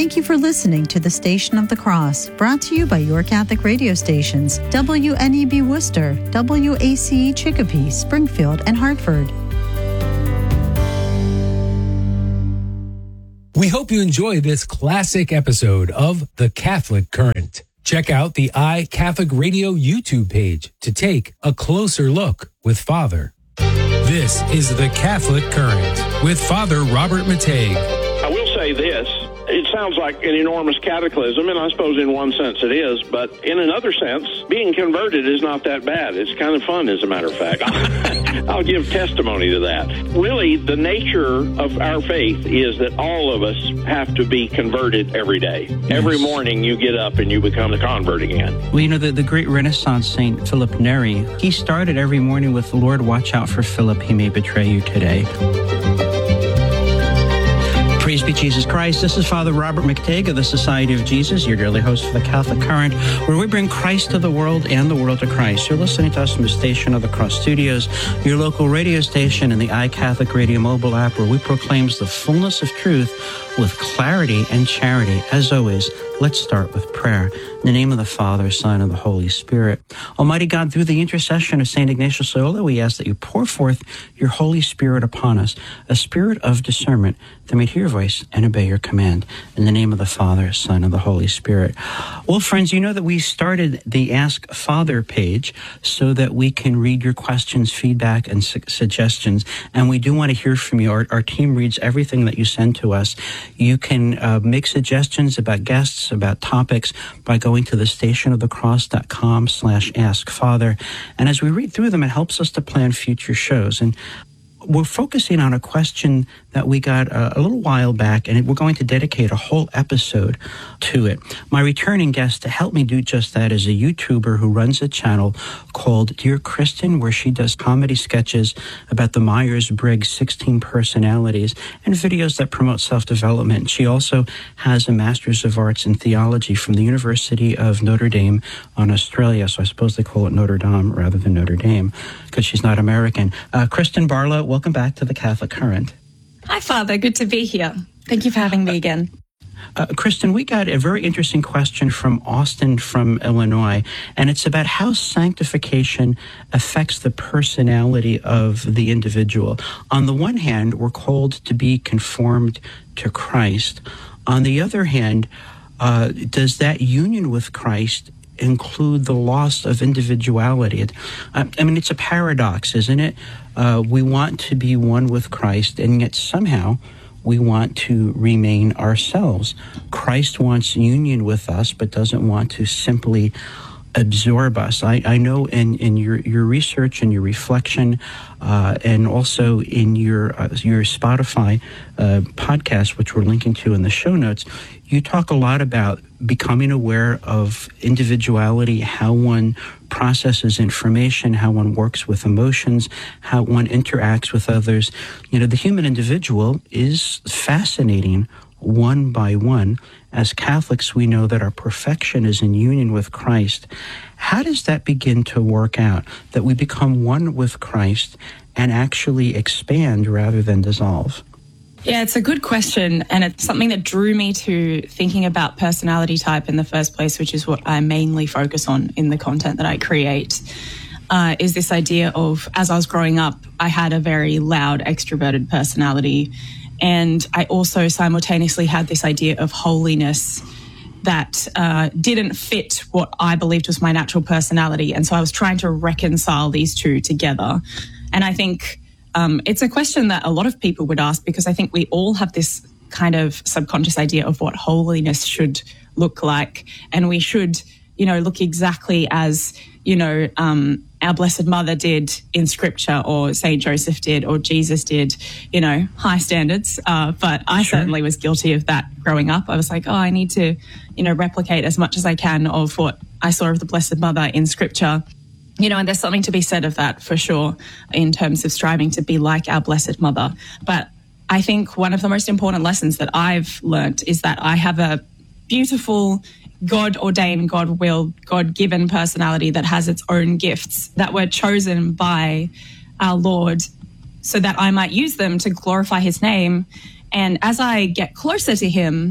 Thank you for listening to the Station of the Cross, brought to you by your Catholic radio stations, WNEB Worcester, WACE Chicopee, Springfield, and Hartford. We hope you enjoy this classic episode of The Catholic Current. Check out the iCatholic Radio YouTube page to take a closer look with Father. This is The Catholic Current with Father Robert Matei. I will say this. It sounds like an enormous cataclysm, and I suppose in one sense it is, but in another sense, being converted is not that bad. It's kind of fun, as a matter of fact. I'll give testimony to that. Really, the nature of our faith is that all of us have to be converted every day. Yes. Every morning you get up and you become a convert again. Well, you know, the great Renaissance saint Philip Neri, he started every morning with, "Lord, watch out for Philip, he may betray you today." Praise be Jesus Christ. This is Father Robert McTague of the Society of Jesus, your daily host for the Catholic Current, where we bring Christ to the world and the world to Christ. You're listening to us from the Station of the Cross Studios, your local radio station, and the iCatholic Radio mobile app, where we proclaim the fullness of truth with clarity and charity. As always, let's start with prayer. In the name of the Father, Son, and the Holy Spirit. Almighty God, through the intercession of St. Ignatius Loyola, we ask that you pour forth your Holy Spirit upon us, a spirit of discernment that may hear your voice and obey your command. In the name of the Father, Son, and the Holy Spirit. Well, friends, you know that we started the Ask Father page so that we can read your questions, feedback, and suggestions. And we do want to hear from you. Our team reads everything that you send to us. You can make suggestions about guests, about topics, by going to thestationofthecross.com/askfather. And as we read through them, it helps us to plan future shows. And we're focusing on a question that we got a little while back, and we're going to dedicate a whole episode to it. My returning guest to help me do just that is a YouTuber who runs a channel called Dear Kristen, where she does comedy sketches about the Myers-Briggs 16 personalities and videos that promote self-development. She also has a Master's of Arts in Theology from the University of Notre Dame on Australia, so I suppose they call it Notre Dame rather than Notre Dame because she's not American. Kristen Barlow, welcome back to the Catholic Current. Hi, Father. Good to be here. Thank you for having me again. Kristen, we got a very interesting question from Austin from Illinois, and it's about how sanctification affects the personality of the individual. On the one hand, we're called to be conformed to Christ. On the other hand, does that union with Christ include the loss of individuality? I mean, it's a paradox, isn't it? We want to be one with Christ, and yet somehow we want to remain ourselves. Christ wants union with us, but doesn't want to simply absorb us. I know in your research and your reflection, and also in your Spotify podcast, which we're linking to in the show notes, you talk a lot about becoming aware of individuality, how one processes information, how one works with emotions, how one interacts with others. You know, the human individual is fascinating one by one. As Catholics, we know that our perfection is in union with Christ. How does that begin to work out, that we become one with Christ and actually expand rather than dissolve? Yeah, it's a good question, and it's something that drew me to thinking about personality type in the first place, which is what I mainly focus on in the content that I create, is this idea of, as I was growing up, I had a very loud, extroverted personality, and I also simultaneously had this idea of holiness that didn't fit what I believed was my natural personality, and so I was trying to reconcile these two together. And I think it's a question that a lot of people would ask, because I think we all have this kind of subconscious idea of what holiness should look like. And we should, look exactly as, our Blessed Mother did in Scripture, or St. Joseph did, or Jesus did, high standards. But I certainly was guilty of that growing up. I was like, I need to, replicate as much as I can of what I saw of the Blessed Mother in Scripture. And there's something to be said of that for sure in terms of striving to be like our Blessed Mother. But I think one of the most important lessons that I've learnt is that I have a beautiful, God-ordained, God-willed, God-given personality that has its own gifts that were chosen by our Lord so that I might use them to glorify his name. And as I get closer to him,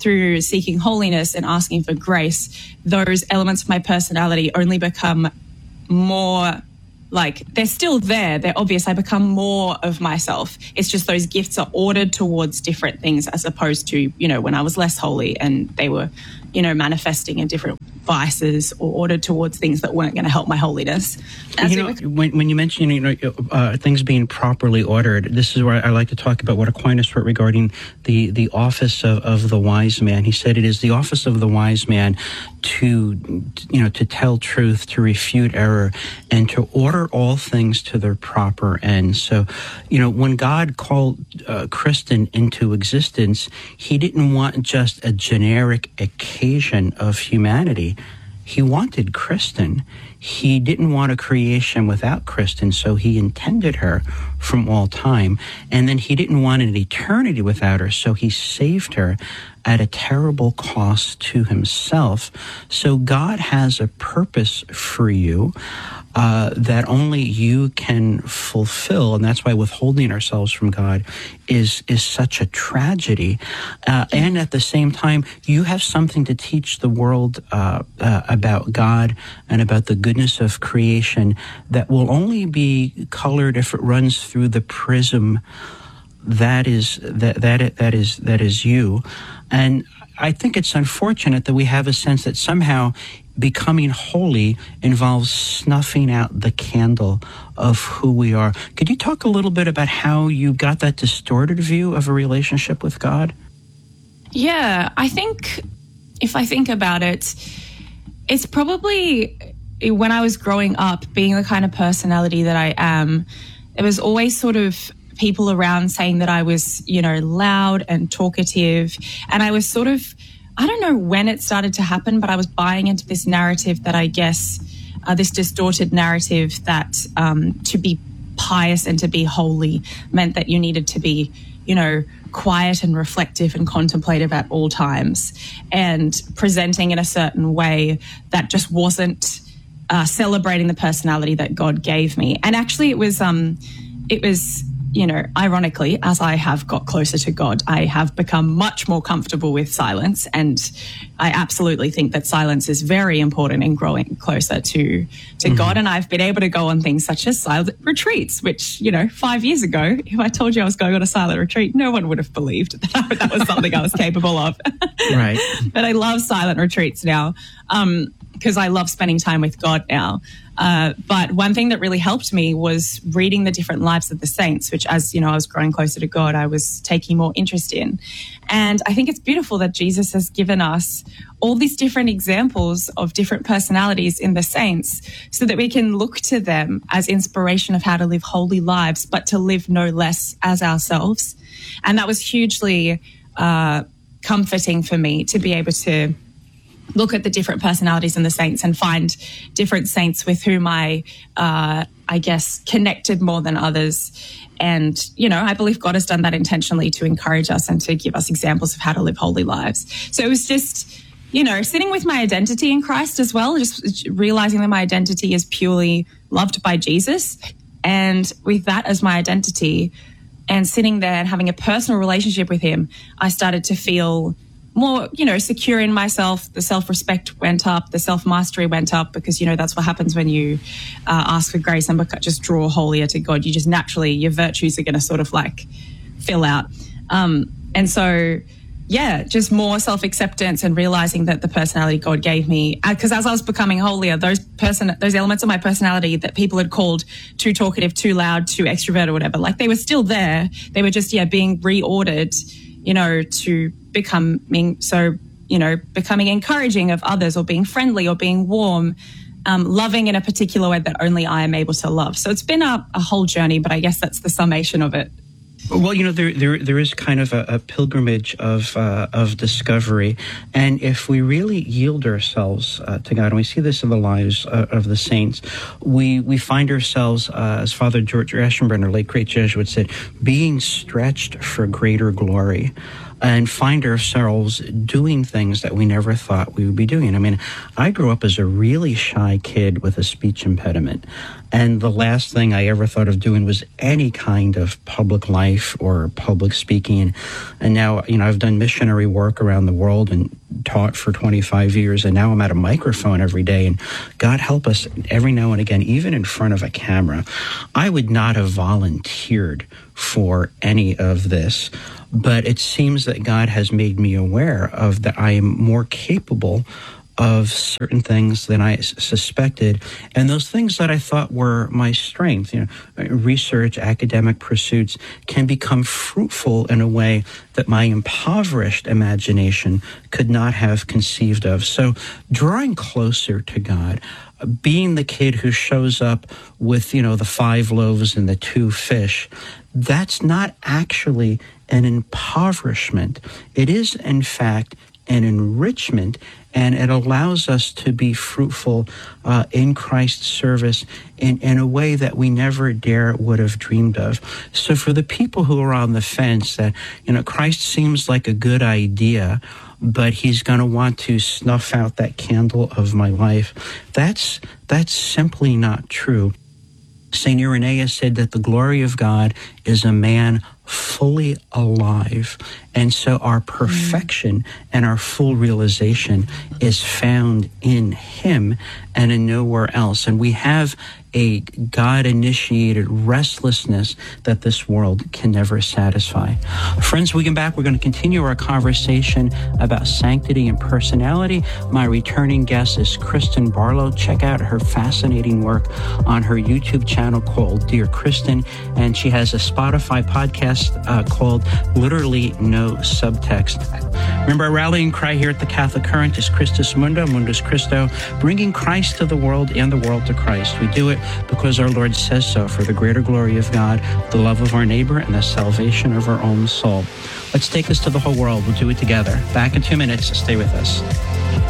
through seeking holiness and asking for grace, those elements of my personality only become more like, they're still there. They're obvious. I become more of myself. It's just those gifts are ordered towards different things, as opposed to, when I was less holy and they were, manifesting in different vices, or ordered towards things that weren't going to help my holiness. When you mention things being properly ordered, this is where I like to talk about what Aquinas wrote regarding the office of the wise man. He said it is the office of the wise man to tell truth, to refute error, and to order all things to their proper end. So, when God called Kristen into existence, he didn't want just a generic occasion of humanity. He wanted Kristen. He didn't want a creation without Kristen, so he intended her from all time. And then he didn't want an eternity without her, so he saved her at a terrible cost to himself. So God has a purpose for you that only you can fulfill, and that's why withholding ourselves from God is such a tragedy. And at the same time, you have something to teach the world about God and about the goodness of creation that will only be colored if it runs through the prism that is you. And I think it's unfortunate that we have a sense that somehow becoming holy involves snuffing out the candle of who we are. Could you talk a little bit about how you got that distorted view of a relationship with God? Yeah, I think if I think about it, it's probably when I was growing up, being the kind of personality that I am, it was always sort of people around saying that I was, loud and talkative. And I was sort of, I don't know when it started to happen, but I was buying into this narrative that I guess, this distorted narrative that to be pious and to be holy meant that you needed to be, quiet and reflective and contemplative at all times, and presenting in a certain way that just wasn't celebrating the personality that God gave me. And actually it was ironically, as I have got closer to God, I have become much more comfortable with silence. And I absolutely think that silence is very important in growing closer to God. And I've been able to go on things such as silent retreats, which, 5 years ago, if I told you I was going on a silent retreat, no one would have believed that was something I was capable of. Right. But I love silent retreats now, because I love spending time with God now. But one thing that really helped me was reading the different lives of the saints, which, as I was growing closer to God, I was taking more interest in. And I think it's beautiful that Jesus has given us all these different examples of different personalities in the saints, so that we can look to them as inspiration of how to live holy lives, but to live no less as ourselves. And that was hugely comforting for me, to be able to look at the different personalities in the saints and find different saints with whom I guess, connected more than others. And, I believe God has done that intentionally to encourage us and to give us examples of how to live holy lives. So it was just, sitting with my identity in Christ as well, just realizing that my identity is purely loved by Jesus. And with that as my identity, and sitting there and having a personal relationship with him, I started to feel more, secure in myself. The self-respect went up, the self-mastery went up, because, that's what happens when you ask for grace and just draw holier to God. You just naturally, your virtues are going to sort of like fill out. And so, just more self-acceptance and realizing that the personality God gave me, because as I was becoming holier, those elements of my personality that people had called too talkative, too loud, too extrovert or whatever, like they were still there. They were just, being reordered, to becoming encouraging of others, or being friendly, or being warm, loving in a particular way that only I am able to love. So it's been a whole journey, but I guess that's the summation of it. Well, there is kind of a pilgrimage of discovery, and if we really yield ourselves to God, and we see this in the lives of the saints, we find ourselves, as Father George Aschenbrenner, late great Jesuit, said, being stretched for greater glory. and find ourselves doing things that we never thought we would be doing. I mean, I grew up as a really shy kid with a speech impediment. And the last thing I ever thought of doing was any kind of public life or public speaking. And now, I've done missionary work around the world and taught for 25 years. And now I'm at a microphone every day. And God help us, every now and again, even in front of a camera, I would not have volunteered for any of this. But it seems that God has made me aware of that I am more capable of certain things than I suspected, and those things that I thought were my strength, research, academic pursuits, can become fruitful in a way that my impoverished imagination could not have conceived of. So drawing closer to God, being the kid who shows up with, the 5 loaves and the 2 fish, that's not actually an impoverishment. It is, in fact, an enrichment, and it allows us to be fruitful in Christ's service in a way that we never would have dreamed of. So for the people who are on the fence that, Christ seems like a good idea, but he's going to want to snuff out that candle of my life, that's simply not true. St. Irenaeus said that the glory of God is a man fully alive. And so our perfection and our full realization is found in him and in nowhere else. And we have a God-initiated restlessness that this world can never satisfy. Friends, we come back. We're going to continue our conversation about sanctity and personality. My returning guest is Kristen Barlow. Check out her fascinating work on her YouTube channel called Dear Kristen, and she has a Spotify podcast called Literally No Subtext. Remember, our rallying cry here at the Catholic Current is Christus Mundo, Mundus Christo, bringing Christ to the world and the world to Christ. We do it because our Lord says so, for the greater glory of God, the love of our neighbor, and the salvation of our own soul. Let's take this to the whole world. We'll do it together. Back in 2 minutes. Stay with us.